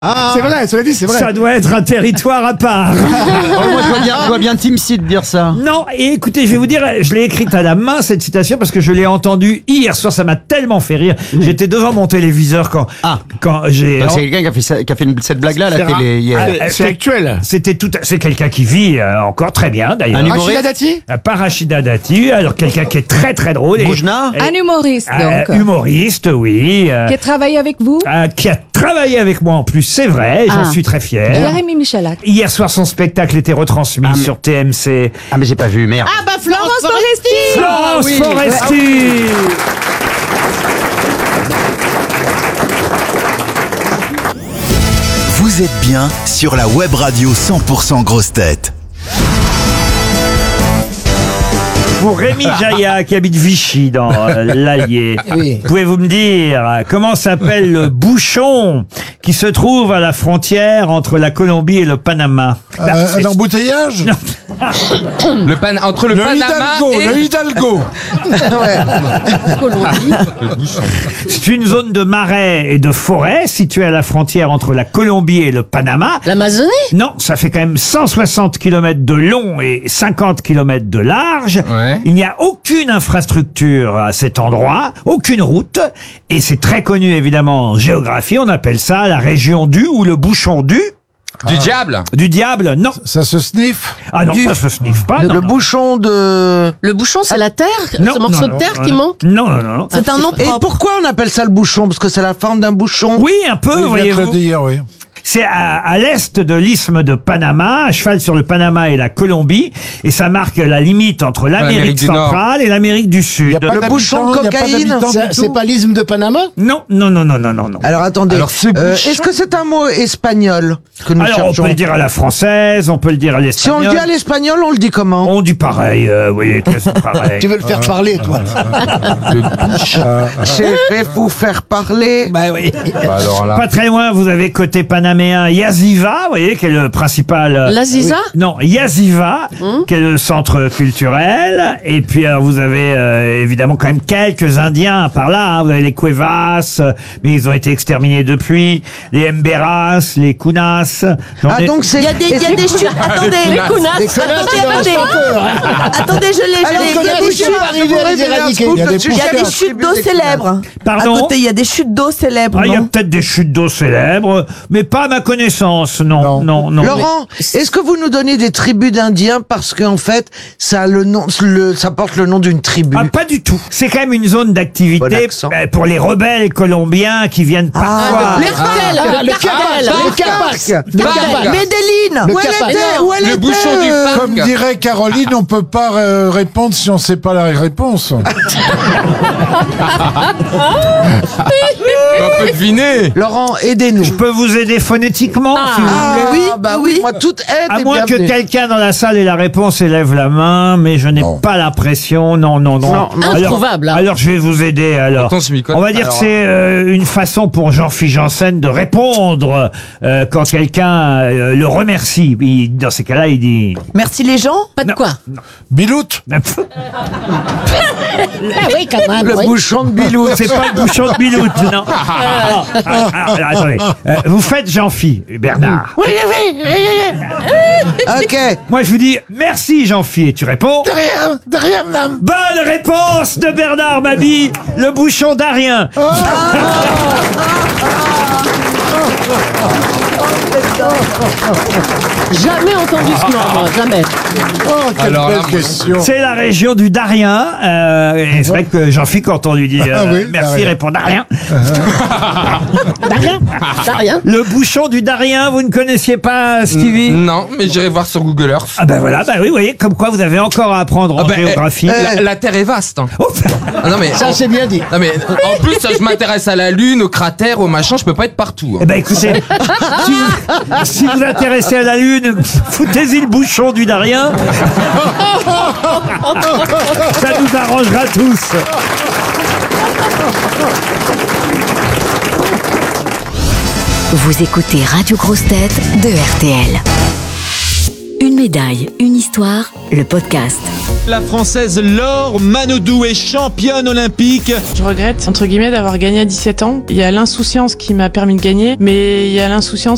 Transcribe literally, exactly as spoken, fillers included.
Ah, c'est vrai, cela dit, c'est vrai. Ça doit être un territoire à part. Oh, moi, je vois bien, je vois bien Team Seed dire ça. Non, et écoutez, je vais vous dire, je l'ai écrite à la main, cette citation, parce que je l'ai entendue hier soir, ça m'a tellement fait rire. J'étais devant mon téléviseur quand, Ah. quand j'ai... Donc, c'est quelqu'un qui a fait, ça- qui a fait une- cette blague-là à la C'est télé hier. rare. C'est c'est- actuel. C'était tout, c'est quelqu'un qui vit euh, encore très bien, d'ailleurs. Un humoriste. Rachida Dati Euh, Pas Rachida Dati, alors quelqu'un qui est très très drôle. et- Boujna et- Un humoriste, euh, donc. humoriste, oui. euh, Qui a travaillé avec vous euh, qui a travaillé avec moi en plus, c'est vrai, j'en Ah. suis très fier. Jérémy Michalak. Hier soir, son spectacle était retransmis sur T M C. Ah, mais j'ai pas vu, merde. Ah bah Florence Foresti. Florence oui. Foresti. Vous êtes bien sur la web radio cent pour cent Grosse Tête. Pour Rémi Jaillat, qui habite Vichy, dans euh, l'Allier, pouvez-vous me dire euh, comment s'appelle le bouchon qui se trouve à la frontière entre la Colombie et le Panama? Euh, Un embouteillage. Le pan entre le, Le Panama Hidalgo, et le Hidalgo. C'est une zone de marais et de forêt située à la frontière entre la Colombie et le Panama. L'Amazonie? Non, ça fait quand même cent soixante kilomètres de long et cinquante kilomètres de large. Ouais. Il n'y a aucune infrastructure à cet endroit, aucune route. Et c'est très connu évidemment en géographie. On appelle ça la région du ou le bouchon du. du diable. Du diable, non. Ça se sniffe. Ah non, ça se sniffe pas. non, Le non. bouchon de... Le bouchon, c'est la terre? Non, Ce morceau non, de non, terre non, qui non. manque? Non, non, non. non. C'est un nom Et propre. pourquoi on appelle ça le bouchon? Parce que c'est la forme d'un bouchon. Oui, un peu, Oui, je viens de le voyez-vous. dire, oui. C'est à, à l'est de l'isthme de Panama, à cheval sur le Panama et la Colombie, et ça marque la limite entre l'Amérique l'Amérique du Nord. centrale et l'Amérique du Il y Sud. a pas Le bouchon d'habitants, de il y a pas cocaïne. d'habitants Ça, du c'est tout. pas l'isthme de Panama? Non, non, non, non, non, non, non. Alors attendez, Alors, ce Euh, bouchon- est-ce que c'est un mot espagnol que nous Alors, on cherchons? peut le dire à la française, on peut le dire à Si on l'espagnol. le dit à l'espagnol, on le dit comment? On dit pareil, euh, vous voyez, que c'est pareil. Tu veux le faire parler, toi? Je vais vous faire parler. Bah oui. Bah, alors là. Pas très loin, vous avez côté panaméen Yaziva, vous voyez, qui est le principal... euh, L'Aziza? Non, Yaziva, qui est le centre culturel. Et puis, alors, vous avez euh, évidemment quand même quelques Indiens par là. hein. Vous avez les Cuevas, euh, mais ils ont été exterminés depuis. Les Emberas, les Kunas. J'en Ah ai- donc c'est... Il y a des, il y a des chutes. Attendez, Les Kounas. Des connards qui leur attendez. restent peur, hein. attendez, je l'ai, je Alors, l'ai. Il y a connais des des chutes. chutes, arriver à les éradiquer. Il y a des Il y a des chutes d'eau célèbres. Pardon À côté, il y a des chutes d'eau célèbres. Ah, il y a non peut-être des chutes d'eau célèbres, mais pas à ma connaissance, non, non, Non. non. Laurent, est-ce que vous nous donnez des tribus d'Indiens parce qu'en fait, ça a le nom, le, ça porte le nom d'une tribu? Ah, pas du tout. C'est quand même une zone Bon d'activité accent. euh, pour les rebelles colombiens qui viennent parfois. Le cartel, Ah, le le cartel. Capac, le Capac, le Capac. Medellin. Le Où elle Capac. était? Où elle Le était bouchon du pain. Comme dirait Caroline, on peut pas euh, répondre si on sait pas la réponse. On peut deviner. Laurent, aidez-nous. Je peux vous aider phonétiquement si vous Ah, voulez. oui, bah oui. Moi, toute aide À est moins que bienvenue. quelqu'un dans la salle ait la réponse et lève la main, mais je n'ai Non. pas l'impression. Non, non, non. Non, non. Alors, Introuvable, hein. alors, je vais vous aider. Alors, Pourtant, je m'y connais. on va dire Alors, que c'est euh, une façon pour Jean-Philippe Janssen de répondre euh, quand quelqu'un euh, le remercie. Il- dans ces cas-là, il dit. Merci les gens. Pas de Non. quoi? Biloute. Ah oui, quand même. Le oui. bouchon de Bilou. C'est pas le bouchon de Biloute, non. Ah, ah, ah, ah, attendez. Euh, vous faites Jean-Philippe, Bernard. Ok. Moi, je vous dis merci, Jean-Philippe. Et tu réponds. De rien, de rien, madame. Bonne réponse de Bernard Mabie, le bouchon d'Arien. Jamais entendu ce nom, moi, jamais. Oh, quelle Alors là, belle moi- question. C'est la région du Darien. Euh, et c'est vrai que Jean-Philippe, quand on lui dit euh, Ah oui, merci, Darien. répond Darien. T'as rien? T'as rien? Le bouchon du Darien, vous ne connaissiez pas, Stevie? Non, mais j'irai voir sur Google Earth. Ah ben voilà, bah oui, vous voyez, comme quoi vous avez encore à apprendre en Ah bah, géographie. eh, la, la Terre est vaste. hein. Oh, Ah non mais, Ça, c'est bien dit. non mais en plus je m'intéresse à la Lune, aux cratères, aux machins, je peux pas être partout. eh hein. ben écoutez, si vous, si vous intéressez à la Lune, foutez-y le bouchon du Darien. Ça nous arrangera tous. Vous écoutez Radio Grosse Tête de R T L. Une médaille, une histoire, le podcast. La Française Laure Manodou est championne olympique. Je regrette, entre guillemets, d'avoir gagné à dix-sept ans. Il y a l'insouciance qui m'a permis de gagner, mais il y a l'insouciance